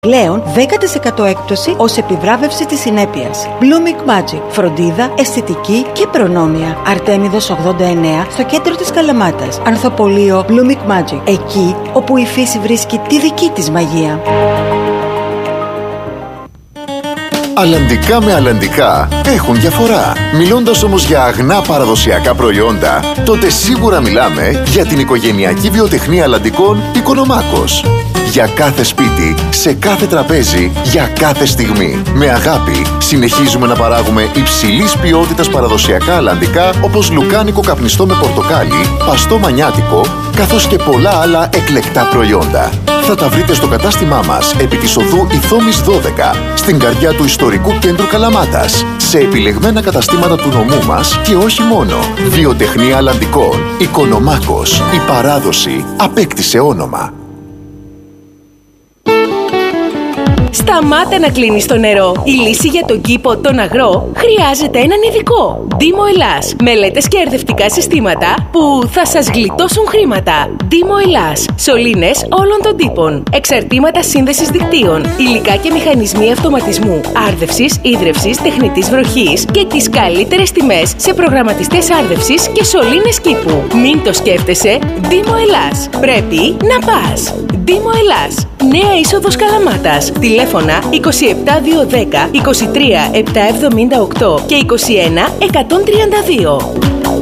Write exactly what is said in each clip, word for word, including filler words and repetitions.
Πλέον δέκα τοις εκατό έκπτωση ως επιβράβευση της συνέπειας. Blooming Magic. Φροντίδα, αισθητική και προνόμια. Αρτέμιδος ογδόντα εννέα στο κέντρο της Καλαμάτας. Ανθοπολείο Blooming Magic. Εκεί όπου η φύση βρίσκει τη δική της μαγεία. Αλλαντικά με αλλαντικά έχουν διαφορά. Μιλώντας όμως για αγνά παραδοσιακά προϊόντα, τότε σίγουρα μιλάμε για την οικογενειακή βιοτεχνία αλλαντικών Οικονομάκος. Για κάθε σπίτι, σε κάθε τραπέζι, για κάθε στιγμή. Με αγάπη συνεχίζουμε να παράγουμε υψηλής ποιότητας παραδοσιακά αλλαντικά όπως λουκάνικο καπνιστό με πορτοκάλι, παστό μανιάτικο, καθώς και πολλά άλλα εκλεκτά προϊόντα. Θα τα βρείτε στο κατάστημά μας επί της οδού Ιθόμης δώδεκα, στην καρδιά του ιστορικού κέντρου Καλαμάτας, σε επιλεγμένα καταστήματα του νομού μας και όχι μόνο. Βιοτεχνία αλλαντικών Οικονομάκος. Η παράδοση απέκτησε όνομα. Σταμάτα να κλείνεις το νερό. Η λύση για τον κήπο, τον αγρό, χρειάζεται έναν ειδικό. Δήμο Ελλάς. Μελέτες και ερευνητικά συστήματα που θα σας γλιτώσουν χρήματα. Δήμο Ελλάς. Σωλήνες όλων των τύπων. Εξαρτήματα σύνδεσης δικτύων. Υλικά και μηχανισμοί αυτοματισμού. Άρδευσης, ίδρευσης, τεχνητής βροχής και τις καλύτερες τιμές σε προγραμματιστές άρδευσης και σωλήνες κήπου. Μην το σκέφτεσαι. Δήμο Ελλάς. Πρέπει να πας. Δήμο Ελλάς. Νέα είσοδος Καλαμάτας. Τηλέφωνα είκοσι επτά διακόσια δέκα, είκοσι τρία επτακόσια εβδομήντα οκτώ και είκοσι ένα εκατόν τριάντα δύο.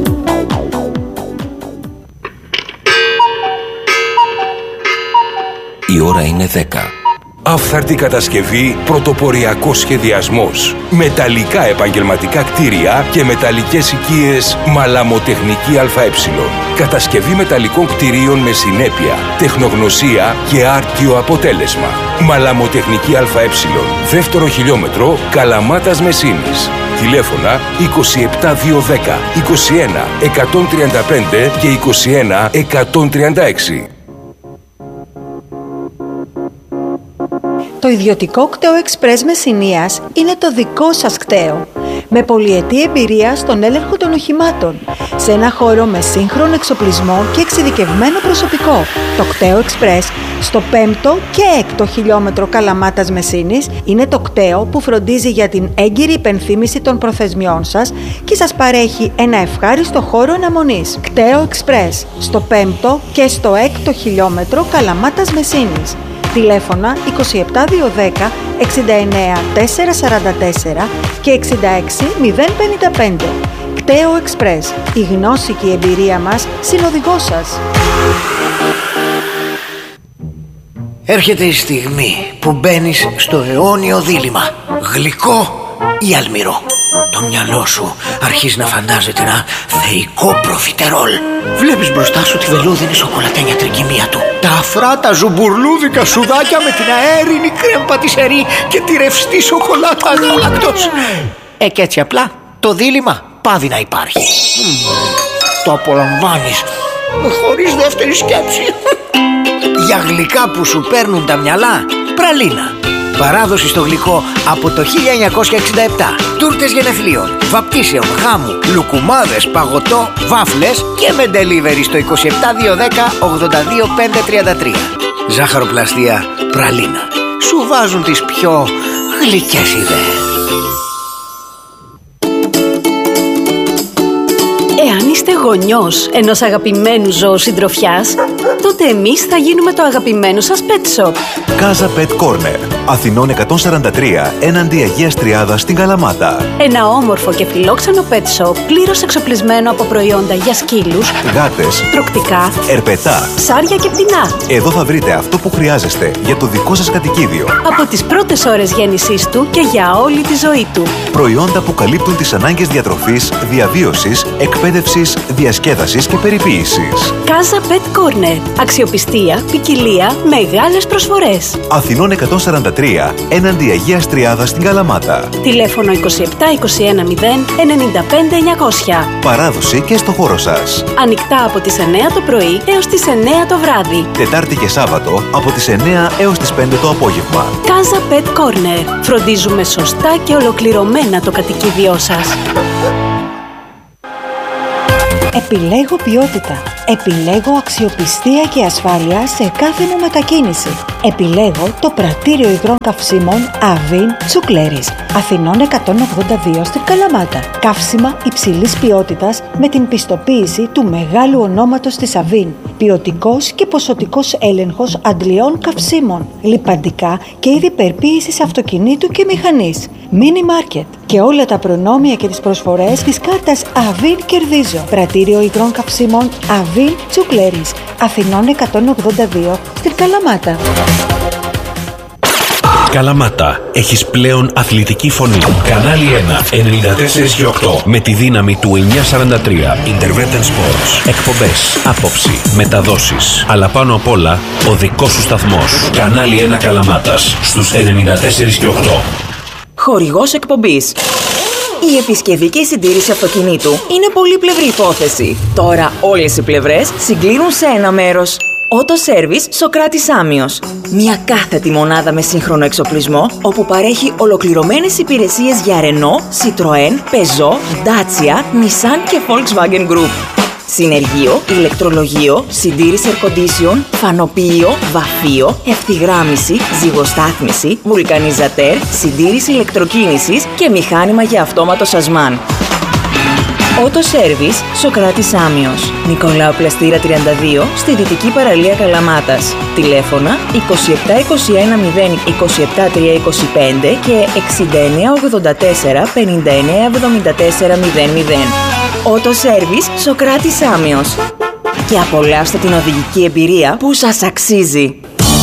Η ώρα είναι δέκα. Άφθαρτη κατασκευή, πρωτοποριακός σχεδιασμός. Μεταλλικά επαγγελματικά κτίρια και μεταλλικές οικίες Μαλαμοτεχνική ΑΕ. Κατασκευή μεταλλικών κτιρίων με συνέπεια, τεχνογνωσία και άρτιο αποτέλεσμα. Μαλαμοτεχνική ΑΕ. Δεύτερο χιλιόμετρο Καλαμάτας Μεσίνης. Τηλέφωνα είκοσι επτά διακόσια δέκα, είκοσι ένα εκατόν τριάντα πέντε και είκοσι ένα εκατόν τριάντα έξι. Το ιδιωτικό κτέο Express Μεσσηνίας είναι το δικό σας κτέο. Με πολυετή εμπειρία στον έλεγχο των οχημάτων. Σε ένα χώρο με σύγχρονο εξοπλισμό και εξειδικευμένο προσωπικό. Το κτέο Express στο πέμπτο και έκτο χιλιόμετρο Καλαμάτας Μεσσήνης είναι το κτέο που φροντίζει για την έγκυρη υπενθύμηση των προθεσμιών σας και σας παρέχει ένα ευχάριστο χώρο αναμονής. Κτέο Express στο πέμπτο και στο έκτο χιλιόμετρο Καλαμάτας Μεσσήνης. Τηλέφωνα είκοσι επτά διακόσια δέκα, εξήντα εννέα τετρακόσια σαράντα τέσσερα και εξήντα έξι μηδέν πενήντα πέντε. Κτέο Express. Η γνώση και η εμπειρία μας συνοδηγός σας. Έρχεται η στιγμή που μπαίνεις στο αιώνιο δίλημμα. Γλυκό ή αλμυρό. Το μυαλό σου αρχίζει να φαντάζεται ένα θεϊκό προφιτερόλ. Βλέπεις μπροστά σου τη βελούδινη σοκολατένια τρικυμία του, τα αφράτα ζουμπουρλούδικα σουδάκια με την αέρινη κρέμ πατησερή και τη ρευστή σοκολάτα γάλακτος. Ε, και έτσι απλά το δίλημμα πάβει να υπάρχει. Το απολαμβάνεις χωρίς δεύτερη σκέψη. Για γλυκά που σου παίρνουν τα μυαλά, πραλίνα. Παράδοση στο γλυκό από το χίλια εννιακόσια εξήντα επτά. Τούρτες γενεθλίων, βαπτίσεων, χάμου, λουκουμάδες, παγωτό, βάφλες και με delivery στο είκοσι επτά διακόσια δέκα ογδόντα δύο πεντακόσια τριάντα τρία. Ζάχαροπλαστεία πραλίνα. Σου βάζουν τις πιο γλυκές ιδέες. Εάν είστε γονιός ενός αγαπημένου ζώου συντροφιάς, τότε εμείς θα γίνουμε το αγαπημένο σας pet shop. Casa Pet Corner, Αθηνών εκατόν σαράντα τρία, έναντι Αγίας Τριάδας στην Καλαμάτα. Ένα όμορφο και φιλόξενο pet shop πλήρως εξοπλισμένο από προϊόντα για σκύλους, γάτες, τρωκτικά, ερπετά, ψάρια και πτηνά. Εδώ θα βρείτε αυτό που χρειάζεστε για το δικό σας κατοικίδιο. Από τις πρώτες ώρες γέννησής του και για όλη τη ζωή του. Προϊόντα που καλύπτουν τις ανάγκες διατροφής, διαβίωσης, εκπαίδευσης, διασκέδασης και περιποίησης. Casa Pet Corner. Αξιοπιστία, ποικιλία, μεγάλες προσφορές. Αθηνών εκατόν σαράντα τρία, έναντι Αγίας Τριάδας στην Καλαμάτα. Τηλέφωνο είκοσι επτά είκοσι ένα μηδέν ενενήντα πέντε εννιακόσια. Παράδοση και στο χώρο σας. Ανοιχτά από τις εννέα το πρωί έως τις εννέα το βράδυ. Τετάρτη και Σάββατο από τις εννέα έως τις πέντε το απόγευμα. Casa Pet Corner. Φροντίζουμε σωστά και ολοκληρωμένα το κατοικίδιό σας. Επιλέγω ποιότητα. Επιλέγω αξιοπιστία και ασφάλεια σε κάθε μου μετακίνηση. Επιλέγω το πρατήριο υγρών καυσίμων Avin Τσουκλέρης, Αθηνών εκατόν ογδόντα δύο στην Καλαμάτα. Καύσιμα υψηλής ποιότητας με την πιστοποίηση του μεγάλου ονόματος της Avin. Ποιοτικός και ποσοτικός έλεγχος αντλειών καυσίμων. Λιπαντικά και είδη περποίησης αυτοκινήτου και μηχανής. Mini Market. Και όλα τα προνόμια και τις προσφορές της κάρτας Avin Κερδίζω. Πρατήριο υγρών καυσίμων Avin Τσουκλέρης, Αθηνών εκατόν ογδόντα δύο στην Καλαμάτα. Καλαμάτα, έχεις πλέον αθλητική φωνή. Κανάλι ένα, ενενήντα τέσσερα και οκτώ. Με τη δύναμη του εννιακόσια σαράντα τρία. Intervention Sports. Εκπομπές, άποψη, μεταδόσεις. Αλλά πάνω απ' όλα, ο δικός σου σταθμός. Κανάλι ένα Καλαμάτας, στους ενενήντα τέσσερα και οκτώ. Χορηγός εκπομπής. Η επισκευή και η συντήρηση αυτοκινήτου είναι πολύπλευρη υπόθεση. Τώρα όλες οι πλευρές συγκλίνουν σε ένα μέρος. Auto Service Σοκράτης Άμιος. Μια κάθετη μονάδα με σύγχρονο εξοπλισμό, όπου παρέχει ολοκληρωμένες υπηρεσίες για Renault, Citroën, Peugeot, Dacia, Nissan και Volkswagen Group. Συνεργείο, ηλεκτρολογείο, συντήρηση air condition, φανοποιείο, βαφείο, ευθυγράμμιση, ζυγοστάθμιση, βουλκανιζατέρ, συντήρηση ηλεκτροκίνησης και μηχάνημα για αυτόματο σασμάν. Auto Service Σοκράτης Άμιος. Νικολάου Πλαστήρα τριάντα δύο, στη δυτική παραλία Καλαμάτας. Τηλέφωνα είκοσι επτά είκοσι ένα μηδέν είκοσι επτά τριακόσια είκοσι πέντε και εξήντα εννέα ογδόντα τέσσερα πενήντα εννέα εβδομήντα τέσσερα μηδέν μηδέν. Auto Service Σοκράτης Άμιος. Και απολαύστε την οδηγική εμπειρία που σας αξίζει.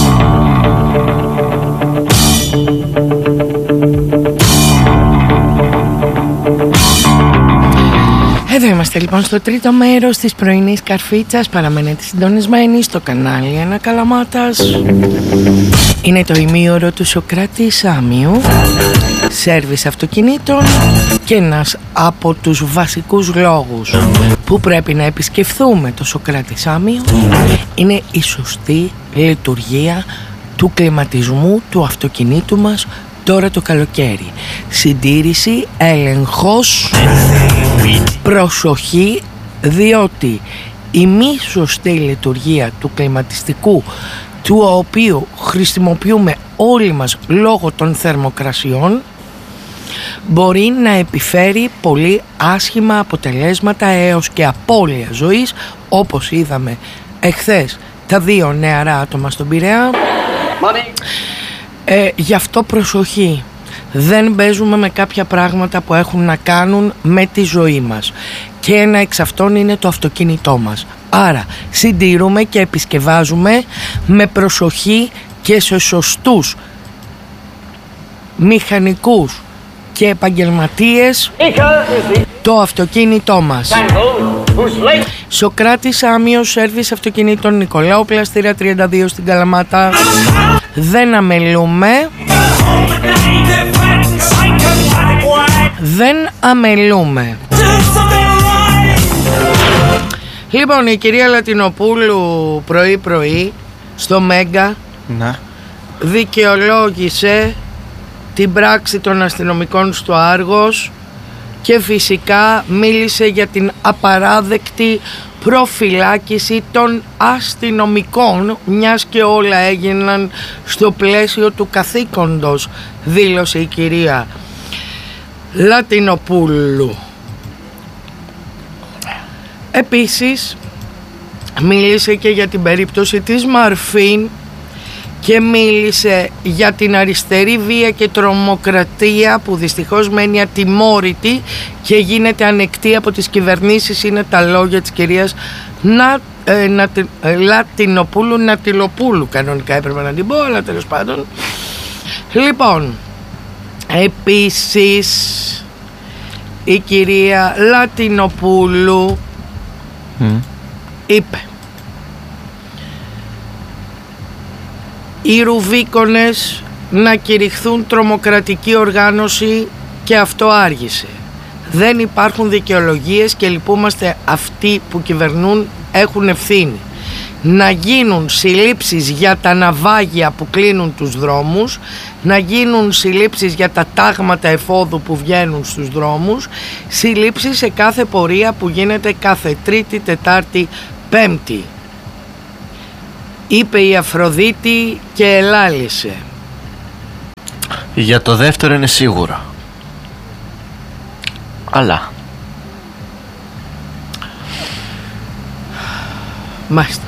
Εδώ είμαστε λοιπόν στο τρίτο μέρος της πρωινής καρφίτσας. Παραμένετε συντονισμένοι στο κανάλι ένα Καλαμάτας. Είναι το ημίωρο του Σοκράτη Άμιου, σέρβις αυτοκινήτων, και ένας από τους βασικούς λόγους που πρέπει να επισκεφθούμε το Σοκράτη Άμιου είναι η σωστή λειτουργία του κλιματισμού του αυτοκινήτου μας τώρα το καλοκαίρι. Συντήρηση, έλεγχος, προσοχή, διότι η μη σωστή λειτουργία του κλιματιστικού, του οποίου χρησιμοποιούμε όλοι μας λόγω των θερμοκρασιών, μπορεί να επιφέρει πολύ άσχημα αποτελέσματα έως και απώλεια ζωής, όπως είδαμε εχθές τα δύο νεαρά άτομα στον Πειραιά. Ε, γι' αυτό προσοχή. Δεν παίζουμε με κάποια πράγματα που έχουν να κάνουν με τη ζωή μας. Και ένα εξ αυτών είναι το αυτοκίνητό μας. Άρα συντηρούμε και επισκευάζουμε με προσοχή και σε σωστούς μηχανικούς και επαγγελματίες το αυτοκίνητό μας. Σοκράτης Άμιος, σέρβις αυτοκινήτων, Νικολάου Πλαστήρα τριάντα δύο στην Καλαμάτα. Δεν αμελούμε. Δεν αμελούμε. Λοιπόν, η κυρία Λατινοπούλου πρωί πρωί στο Μέγκα να. δικαιολόγησε την πράξη των αστυνομικών στο Άργος και φυσικά μίλησε για την απαράδεκτη προφυλάκηση των αστυνομικών, μιας και όλα έγιναν στο πλαίσιο του καθήκοντος, δήλωσε η κυρία Λατινοπούλου. Επίσης μίλησε και για την περίπτωση της Μαρφίν και μίλησε για την αριστερή βία και τρομοκρατία που δυστυχώς μένει ατιμόρυτη και γίνεται ανεκτή από τις κυβερνήσεις. Είναι τα λόγια της κυρίας να, ε, να, ε, Λατινοπούλου, Νατιλοπούλου κανονικά έπρεπε να την πω, αλλά τέλος πάντων. Λοιπόν, επίσης η κυρία Λατινοπούλου mm. είπε: οι Ρουβίκονες να κηρυχθούν τρομοκρατική οργάνωση και αυτό άργησε. Δεν υπάρχουν δικαιολογίες και λυπούμαστε, αυτοί που κυβερνούν έχουν ευθύνη. να γίνουν συλλήψεις για τα ναυάγια που κλείνουν τους δρόμους, να γίνουν συλλήψεις για τα τάγματα εφόδου που βγαίνουν στους δρόμους, συλλήψεις σε κάθε πορεία που γίνεται κάθε Τρίτη, Τετάρτη, Πέμπτη. Είπε η Αφροδίτη και ελάλησε. Για το δεύτερο είναι σίγουρο. Αλλά μάλιστα.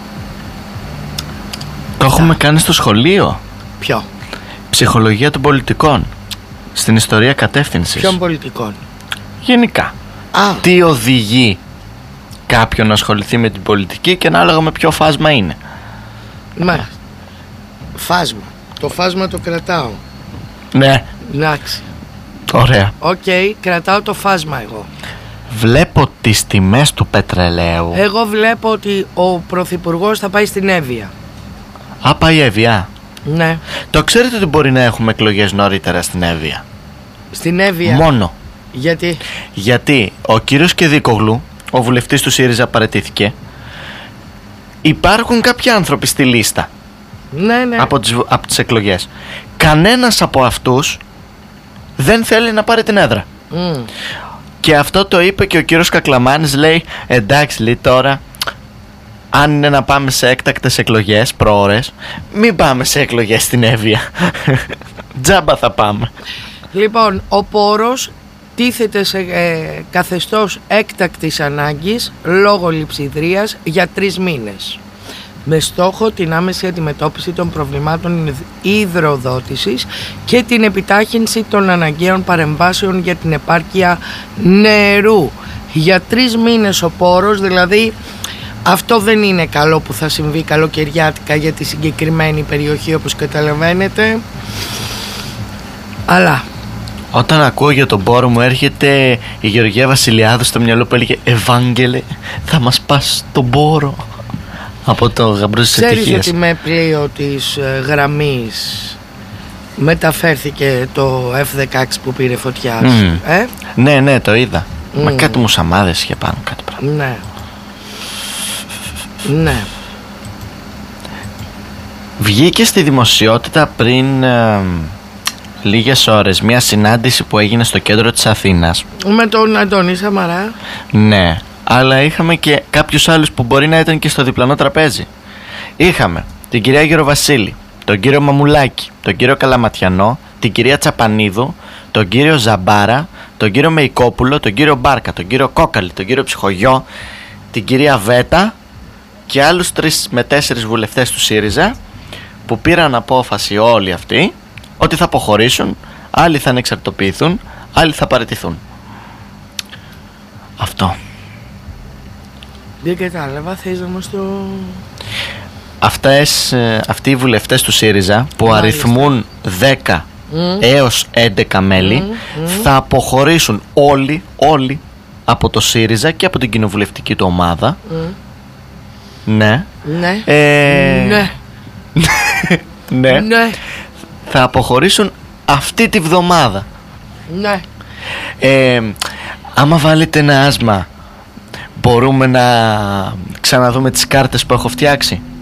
Το έχουμε κάνει στο σχολείο. Ποιο? Ψυχολογία των πολιτικών. Στην ιστορία κατεύθυνσης. Ποιων πολιτικών? Γενικά. Α. Τι οδηγεί κάποιον να ασχοληθεί με την πολιτική και ανάλογα με ποιο φάσμα είναι. Μάλιστα. Φάσμα. Το φάσμα το κρατάω. Ναι. Εντάξει. Ωραία. Οκ, okay, κρατάω το φάσμα εγώ. Βλέπω τις τιμές του πετρελαίου. Εγώ βλέπω ότι ο Πρωθυπουργός θα πάει στην Εύβοια. Α, πάει η Εύβοια. Ναι. Το ξέρετε ότι μπορεί να έχουμε εκλογές νωρίτερα στην Εύβοια? Στην Εύβοια. Μόνο. Γιατί? Γιατί ο κύριος Κεδίκογλου, ο βουλευτής του ΣΥΡΙΖΑ, παραιτήθηκε. Υπάρχουν κάποιοι άνθρωποι στη λίστα. Ναι, ναι. Από τις, από τις εκλογές. Κανένας από αυτούς δεν θέλει να πάρει την έδρα. Mm. Και αυτό το είπε και ο κύριος Κακλαμάνης. Λέει, εντάξει, λέει, τώρα αν είναι να πάμε σε έκτακτες εκλογές προώρες, μην πάμε σε εκλογές στην Εύβοια. Τζάμπα θα πάμε. Λοιπόν, ο πόρος τίθεται σε ε, καθεστώς έκτακτης ανάγκης λόγω λειψιδρίας για τρεις μήνες, με στόχο την άμεση αντιμετώπιση των προβλημάτων υδροδότησης και την επιτάχυνση των αναγκαίων παρεμβάσεων για την επάρκεια νερού. Για τρεις μήνες ο πόρος, δηλαδή αυτό δεν είναι καλό που θα συμβεί καλοκαιριάτικα για τη συγκεκριμένη περιοχή, όπως καταλαβαίνετε. Αλλά όταν ακούω για τον πόρο μου έρχεται η Γεωργία Βασιλιάδου στο μυαλό που έλεγε, Ευάγγελε, θα μας πας τον πόρο. Από το γαμπρό της ευτυχίας. Ξέρεις ότι με πλοίο της ε, γραμμής μεταφέρθηκε το εφ δεκαέξι που πήρε φωτιά? Mm. ε? Ναι, ναι, το είδα. Mm. Μα κάτι μουσαμάδες είχε πάνω, κάτι πράγμα. Ναι. Ναι. Βγήκε στη δημοσιότητα πριν ε, λίγες ώρες μια συνάντηση που έγινε στο κέντρο της Αθήνας με τον Αντώνη Σαμαρά. Ναι, αλλά είχαμε και κάποιους άλλους που μπορεί να ήταν και στο διπλανό τραπέζι. Είχαμε την κυρία Γεροβασίλη, τον κύριο Μαμουλάκη, τον κύριο Καλαματιανό, την κυρία Τσαπανίδου, τον κύριο Ζαμπάρα, τον κύριο Μεϊκόπουλο, τον κύριο Μπάρκα, τον κύριο Κόκαλη, τον κύριο Ψυχογιό, την κυρία Βέτα και άλλους τρεις με τέσσερις βουλευτές του ΣΥΡΙΖΑ, που πήραν απόφαση όλοι αυτοί ότι θα αποχωρήσουν, άλλοι θα ανεξαρτοποιηθούν, άλλοι θα παραιτηθούν. Αυτό. Δεν κατάλαβα, θες να μας το... Αυτές, αυτοί οι βουλευτές του ΣΥΡΙΖΑ που Μάλιστα. αριθμούν δέκα mm. έως έντεκα μέλη mm. Mm. θα αποχωρήσουν όλοι, όλοι από το ΣΥΡΙΖΑ και από την κοινοβουλευτική του ομάδα. Mm. Ναι. Ναι. Ε... Ναι. ναι. Ναι. Θα αποχωρήσουν αυτή τη βδομάδα. Ναι. Ε, άμα βάλετε ένα άσμα, μπορούμε να ξαναδούμε τις κάρτες που έχω φτιάξει.